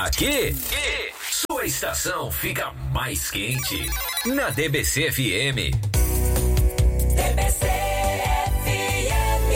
Aqui, sua estação fica mais quente. Na DBC FM. DBC FM.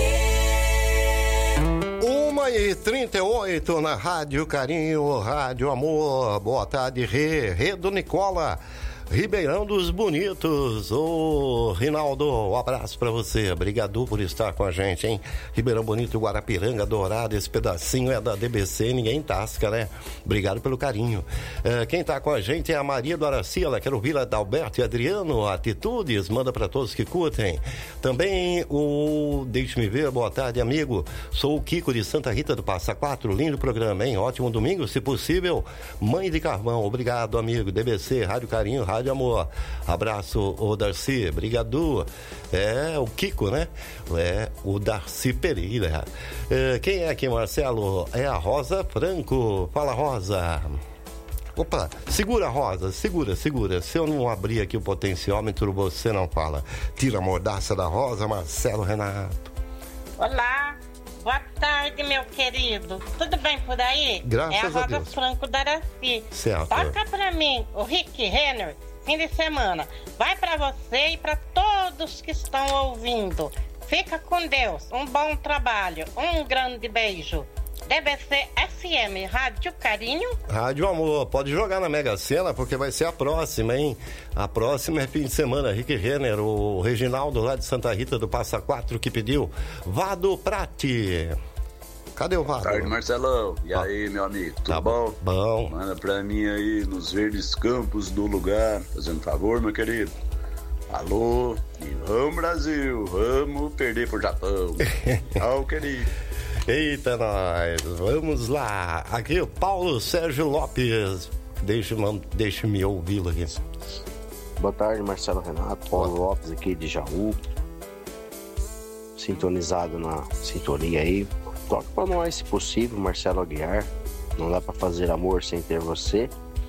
1h38 na Rádio Carinho, Rádio Amor. Boa tarde, Rê do Nicola. Ribeirão dos Bonitos, ô Rinaldo, um abraço pra você, obrigado por estar com a gente, hein? Ribeirão Bonito, Guarapiranga, Dourado, esse pedacinho é da DBC, ninguém tasca, né? Obrigado pelo carinho. Quem tá com a gente é a Maria do Araci, ela quer ouvir a Dalberto e Adriano, Atitudes, manda pra todos que curtem. Também deixe-me ver, boa tarde, amigo, sou o Kiko de Santa Rita do Passa Quatro, lindo programa, hein? Ótimo domingo, se possível, Mãe de Carvão, obrigado, amigo, DBC, Rádio Carinho, Rádio Amor, abraço, o Darcy, obrigado. É o Kiko, né? É o Darcy Pereira. Quem é aqui, Marcelo? É a Rosa Franco. Fala, Rosa. Opa, segura, Rosa, segura. Se eu não abrir aqui o potenciômetro, você não fala. Tira a mordaça da Rosa, Marcelo Renato. Olá, boa tarde, meu querido. Tudo bem por aí? Graças a Deus. É a Rosa Franco da Araci. Certo. Toca pra mim o Rick Renner, fim de semana. Vai pra você e pra todos que estão ouvindo. Fica com Deus. Um bom trabalho. Um grande beijo. DBC FM, Rádio Carinho. Rádio Amor, pode jogar na Mega Sena porque vai ser a próxima, hein? A próxima é fim de semana. Rick Renner, o Reginaldo lá de Santa Rita do Passa Quatro que pediu. Vado Prati. Cadê o Vado? Boa tarde, Marcelão. E aí, meu amigo, tudo bom? Bom. Manda pra mim aí nos verdes campos do lugar, fazendo favor, meu querido. Alô, e vamos Brasil, vamos perder pro Japão. Tchau, querido. Eita, nós, vamos lá. Aqui o Paulo Sérgio Lopes. Deixe-me ouvi-lo aqui. Boa tarde, Marcelo Renato. Paulo Lopes aqui de Jaú. Sintonizado na sintonia aí. Toca pra nós, se possível, Marcelo Aguiar. Não dá pra fazer amor sem ter você.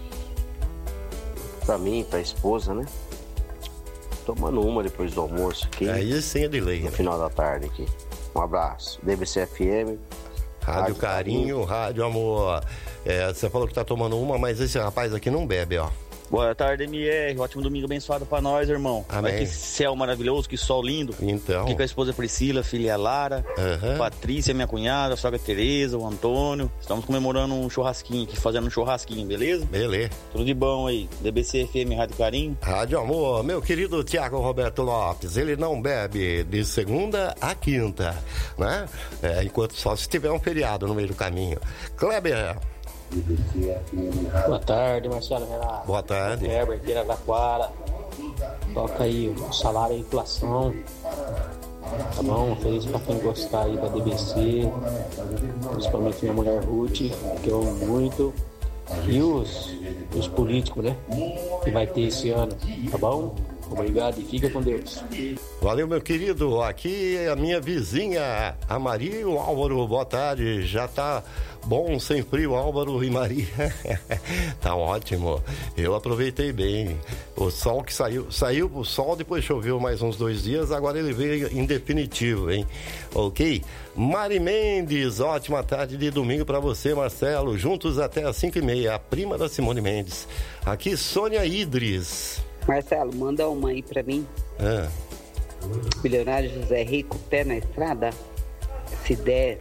Pra mim, pra esposa, né? Tomando uma depois do almoço aqui. Aí sim é de lei. No final da tarde aqui. Um abraço. DBC FM. Rádio Carinho, Rádio Amor. Você falou que tá tomando uma, mas esse rapaz aqui não bebe, ó. Boa tarde, MR. Ótimo domingo abençoado pra nós, irmão. Amém. Que céu maravilhoso, que sol lindo. Então. Aqui com a esposa Priscila, filha Lara, Patrícia, minha cunhada, a sogra Tereza, o Antônio. Estamos comemorando um churrasquinho aqui, fazendo um churrasquinho, beleza? Beleza. Tudo de bom aí. DBC FM, Rádio Carinho. Rádio Amor, meu querido Tiago Roberto Lopes, ele não bebe de segunda a quinta, né? Enquanto só se tiver um feriado no meio do caminho. Kleber. Boa tarde, Marcelo Renato. Boa tarde. Herbert, Araraquara. Toca aí o salário e a inflação. Tá bom? Feliz pra quem gostar aí da DBC. Principalmente minha mulher Ruth, que eu amo muito. E os políticos, né? Que vai ter esse ano. Tá bom? Obrigado e fica com Deus. Valeu, meu querido. Aqui é a minha vizinha, a Maria e o Álvaro. Boa tarde. Já tá bom sem frio, Álvaro e Maria. Tá ótimo. Eu aproveitei bem. O sol que saiu o sol, depois choveu mais uns 2 dias, agora ele veio em definitivo, hein? Ok? Mari Mendes, ótima tarde de domingo pra você, Marcelo. Juntos até às 5h30, a prima da Simone Mendes. Aqui, Sônia Idris. Marcelo, manda uma aí pra mim. Milionário José Rico, pé na estrada. Se der.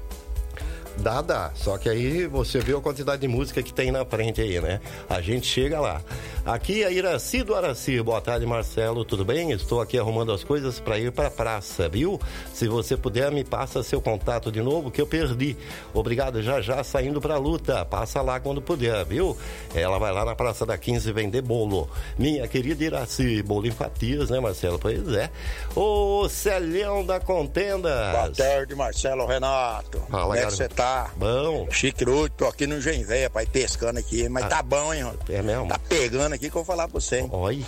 Dá. Só que aí você vê a quantidade de música que tem na frente aí, né? A gente chega lá. Aqui é a Iraci do Araci. Boa tarde, Marcelo. Tudo bem? Estou aqui arrumando as coisas para ir para a praça, viu? Se você puder, me passa seu contato de novo, que eu perdi. Obrigado, já saindo para a luta. Passa lá quando puder, viu? Ela vai lá na Praça da 15 vender bolo. Minha querida Iraci, bolo em fatias, né, Marcelo? Pois é. Ô, Celhão da Contenda. Boa tarde, Marcelo Renato. Fala, como é que você tá? Bom. Chiquerudo, tô aqui no Genveia, pai, pescando aqui, mas tá bom, hein, É mesmo? Tá pegando aqui que eu vou falar pra você, hein? Oi.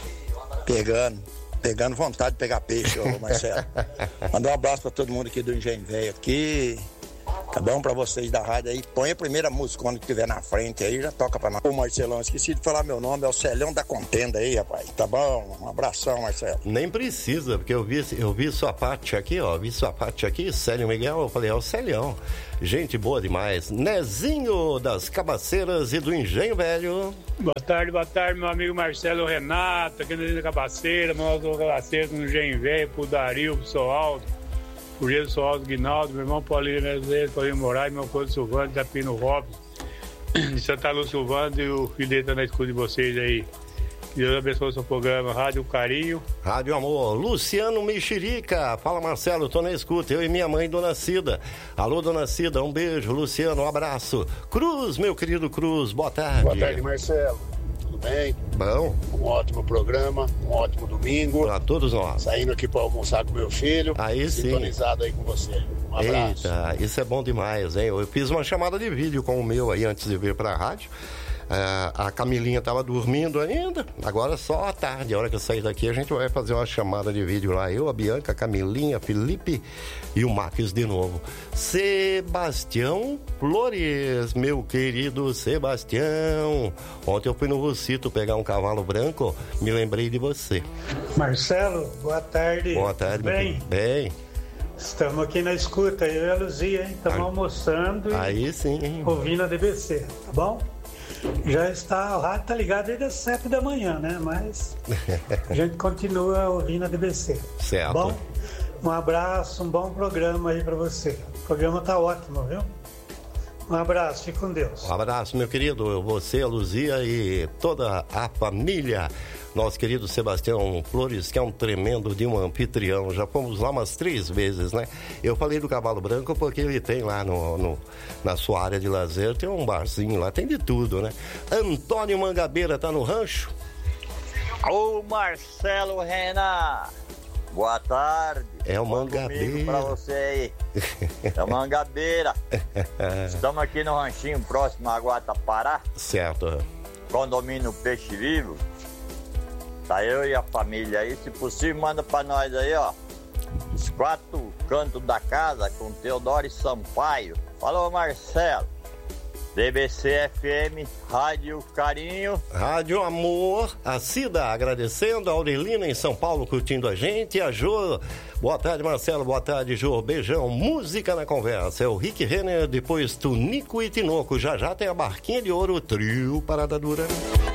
Pegando vontade de pegar peixe, ô Marcelo. Mandar um abraço pra todo mundo aqui do Engenho Velho aqui. Tá bom pra vocês da rádio aí? Põe a primeira música quando tiver na frente aí, já toca pra nós. Ô Marcelão, esqueci de falar meu nome, é o Celhão da Contenda aí, rapaz. Tá bom? Um abração, Marcelo. Nem precisa, porque eu vi sua parte aqui, ó. Vi sua parte aqui, Célio Miguel, eu falei, é o Celhão. Gente boa demais. Nezinho das Cabaceiras e do Engenho Velho. Boa tarde, meu amigo Marcelo Renato, aqui na Cabaceira, meu irmão Cabaceira, no Engenho Velho, pro Dario, pro Soaldo, pro Gênero Soaldo Guinaldo, meu irmão Paulinho Moraes, meu filho Silvano, da Pino Robson, de Santa Luz Silvano, e o filho dele tá na escuta de vocês aí. Que Deus abençoe o seu programa, Rádio Carinho. Rádio Amor, Luciano Mexerica. Fala, Marcelo, tô na escuta, eu e minha mãe, Dona Cida. Alô, Dona Cida, um beijo. Luciano, um abraço. Cruz, meu querido Cruz, boa tarde. Boa tarde, Marcelo. Tudo bem? Bom. Um ótimo programa, um ótimo domingo. Pra todos nós. Saindo aqui pra almoçar com meu filho. Aí sim. Sintonizado aí com você. Um abraço. Eita, isso é bom demais, hein? Eu fiz uma chamada de vídeo com o meu aí antes de vir pra rádio. A Camilinha estava dormindo ainda, agora só à tarde, a hora que eu sair daqui a gente vai fazer uma chamada de vídeo lá, eu, a Bianca, a Camilinha, Felipe e o Marques de novo. Sebastião Flores, meu querido Sebastião, ontem eu fui no Rocito pegar um cavalo branco, me lembrei de você. Marcelo, boa tarde. Boa tarde, bem? Bem. Estamos aqui na escuta, eu e a Luzia, hein? Estamos almoçando aí sim, hein? Ouvindo a DBC, tá bom? Já está, o rádio tá ligado desde as 7 da manhã, né? Mas a gente continua ouvindo a DBC. Certo. Bom, um abraço, um bom programa aí para você. O programa tá ótimo, viu? Um abraço, fique com Deus. Um abraço, meu querido, você, a Luzia e toda a família. Nosso querido Sebastião Flores, que é um tremendo de um anfitrião. Já fomos lá umas 3 vezes, né? Eu falei do Cavalo Branco porque ele tem lá na sua área de lazer, tem um barzinho lá, tem de tudo, né? Antônio Mangabeira tá no rancho? Ô Marcelo Renan, boa tarde. É o Mangabeira. Pra você aí. É o Mangabeira. Estamos aqui no ranchinho próximo a Guatapará. Certo. Condomínio Peixe Vivo. Tá eu e a família aí, se possível, manda pra nós aí, ó. Os 4 cantos da casa com Teodoro Sampaio. Falou, Marcelo. DBC FM, Rádio Carinho. Rádio Amor. A Cida agradecendo, a Aurelina em São Paulo curtindo a gente. A Jô. Boa tarde, Marcelo. Boa tarde, Jô. Beijão. Música na conversa. É o Rick Renner, depois Tunico e Tinoco. Já tem a Barquinha de Ouro, trio Parada Dura.